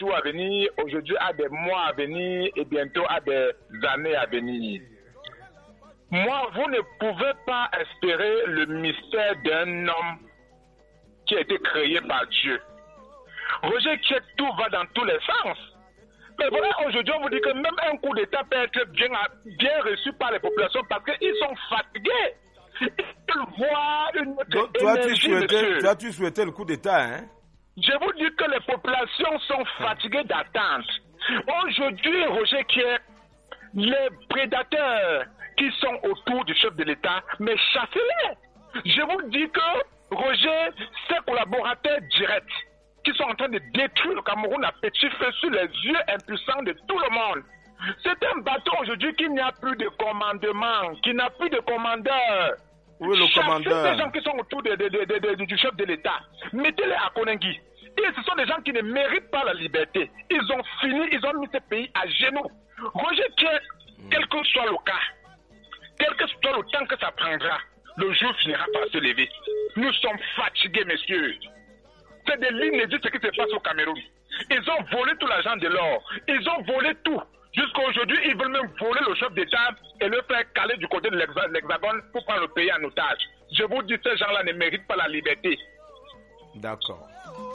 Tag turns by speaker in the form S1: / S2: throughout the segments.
S1: jours à venir, aujourd'hui à des mois à venir et bientôt à des années à venir. Moi, vous ne pouvez pas espérer le mystère d'un homme qui a été créé par Dieu. Roger Kiek, tout va dans tous les sens. Mais voilà, aujourd'hui, on vous dit que même un coup d'État peut être bien reçu par les populations parce qu'ils sont fatigués. Ils voient une autre énergie,
S2: toi, tu souhaitais le coup d'État, hein?
S1: Je vous dis que les populations sont fatiguées d'attente. Aujourd'hui, Roger Kiek, les prédateurs qui sont autour du chef de l'État, mais chassez-les. Je vous dis que Roger, ses collaborateurs directs, qui sont en train de détruire le Cameroun à petit feu sur les yeux impuissants de tout le monde. C'est un bateau aujourd'hui qui n'a plus de commandement, qui n'a plus de commandeur.
S2: Oui, le commandeur.
S1: Ces gens qui sont autour du chef de l'État, mettez-les à Konengi. Et ce sont des gens qui ne méritent pas la liberté. Ils ont fini, ils ont mis ce pays à genoux. Roger Kiek, quel que soit le cas, quel que soit le temps que ça prendra, le jour finira par se lever. Nous sommes fatigués, messieurs. C'est de l'inédit ce qui se passe au Cameroun. Ils ont volé tout l'argent de l'or. Ils ont volé tout. Jusqu'à aujourd'hui, ils veulent même voler le chef d'État et le faire caler du côté de l'Hexagone pour prendre le pays en otage. Je vous dis, ces gens-là ne méritent pas la liberté.
S2: D'accord.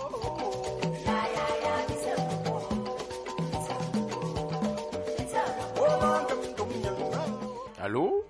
S2: Allô?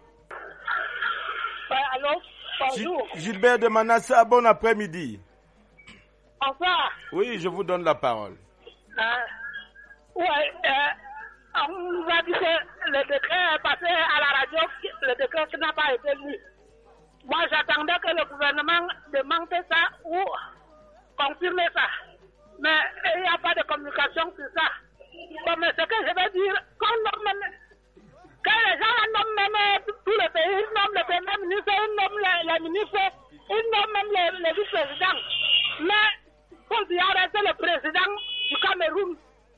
S3: Allô? Bonjour.
S2: Gilbert de Manassa, bon après-midi.
S3: Bonsoir.
S2: Oui, je vous donne la parole.
S3: On nous a dit que le décret est passé à la radio, le décret qui n'a pas été lu. Moi, j'attendais que le gouvernement demande ça ou confirme ça. Mais il n'y a pas de communication sur ça. Bon, mais ce que je veux dire, quand les gens nomment même tout le pays, ils nomment le premier ministre, ils nomment les ministres, ils nomment même les vice-présidents. Mais Paul Biya reste le président du Cameroun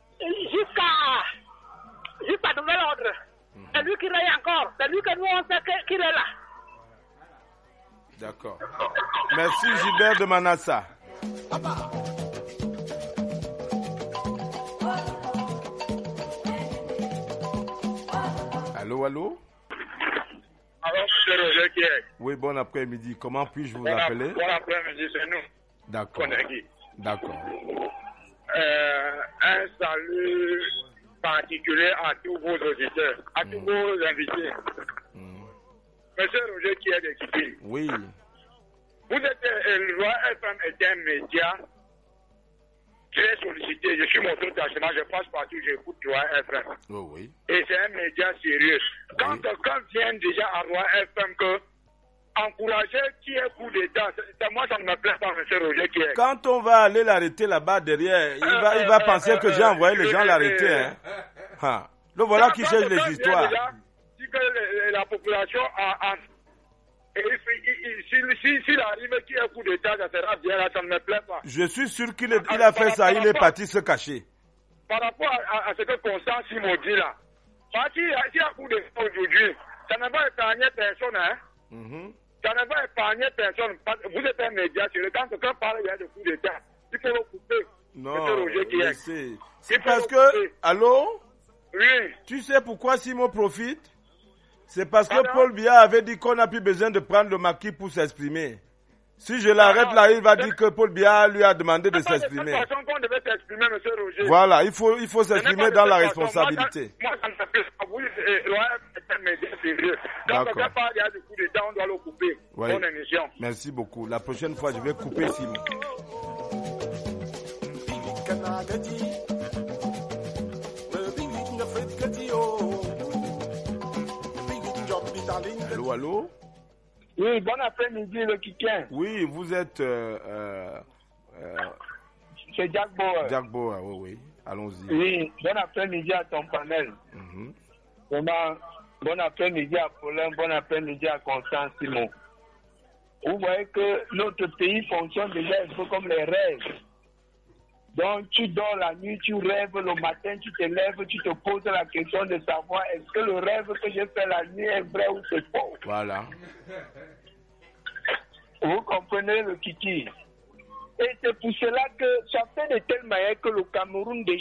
S3: jusqu'à nouvel ordre. C'est lui qui règne encore. C'est lui que nous on sait qu'il est là.
S2: D'accord. Merci Gilbert de Manassa. Allô?
S1: Alors, M. Roger Kiek.
S2: Oui, bon après-midi. Comment puis-je vous appeler?
S1: Bon après-midi, c'est nous.
S2: D'accord. D'accord.
S1: Un salut particulier à tous vos auditeurs, à tous vos invités. Monsieur Roger Kiek de Kiki.
S2: Oui.
S1: Vous êtes, le Roi FM est un média très sollicité. Je suis moteur d'achement, je passe partout, j'écoute Roi FM.
S2: Oh, oui.
S1: Et c'est un média sérieux. Quand vient déjà à Roi FM que encourager qui est coup d'État, moi ça ne me plaît pas, M. Roger Kiek.
S2: Quand on va aller l'arrêter là-bas derrière, il va penser que j'ai envoyé les gens l'arrêter. Hein. Donc voilà qui cherche les histoires.
S1: Déjà, si que la population a... S'il arrive qu'il y a un coup d'État, ça sera bien, là, ça ne me plaît pas.
S2: Je suis sûr qu'il a fait ça, il est parti se cacher.
S1: Par rapport à ce que Constant Simon dit là, s'il y a un coup d'État aujourd'hui, ça ne va épargner personne, hein. Ça ne va épargner personne. Vous êtes un média, quand quelqu'un parle, il y a des coups d'État. Il faut le couper.
S2: Non, c'est parce que... Allô?
S1: Oui.
S2: Tu sais pourquoi Simon profite? C'est parce que Paul Biya avait dit qu'on n'a plus besoin de prendre le maquis pour s'exprimer. Si je l'arrête là, il va dire que Paul Biya lui a demandé de s'exprimer.
S1: C'est de façon qu'on devait s'exprimer, M. Roger.
S2: Voilà, il faut s'exprimer dans la responsabilité.
S1: Moi, ça ne fait pas. Oui, c'est un média sérieux. Quand quelqu'un parle, il y a du coup d'État, on doit le couper.
S2: Oui.
S1: Bonne émission.
S2: Merci beaucoup. La prochaine fois, je vais couper Simon. Allô, allô?
S1: Oui, bon après-midi, le Kikin.
S2: Oui, vous êtes...
S1: c'est Jack Bauer.
S2: Jack Bauer, oui. Allons-y.
S1: Oui, bon après-midi à ton panel. Vraiment, bon après-midi à Paulin, bon après-midi à Constant Simon. Vous voyez que notre pays fonctionne déjà un peu comme les rêves. Donc, tu dors la nuit, tu rêves, le matin, tu te lèves, tu te poses la question de savoir est-ce que le rêve que j'ai fait la nuit est vrai ou c'est faux.
S2: Voilà.
S1: Vous comprenez le kiki. Et c'est pour cela que ça fait de telle manière que le Cameroun